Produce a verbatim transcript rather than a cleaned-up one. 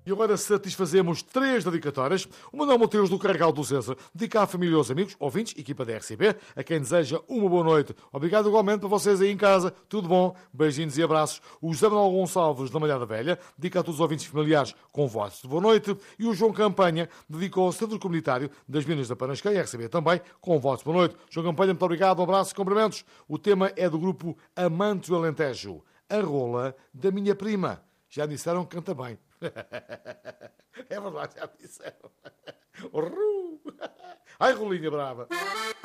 E agora satisfazemos três dedicatórias. O Manuel Monteiro do Carregal do César dedica à família e aos amigos, ouvintes, equipa da R C B, a quem deseja uma boa noite. Obrigado igualmente para vocês aí em casa. Tudo bom? Beijinhos e abraços. O José Manuel Gonçalves da Malhada Velha dedica a todos os ouvintes familiares com votos de boa noite. E o João Campanha dedicou ao Centro Comunitário das Minas da Panasqueia, R C B também, com votos de boa noite. João Campanha, muito obrigado, um abraço e cumprimentos. O tema é do grupo Amante do Alentejo, a rola da minha prima. Já disseram que canta bem. É verdade, já disseram. Ai, rolinha brava.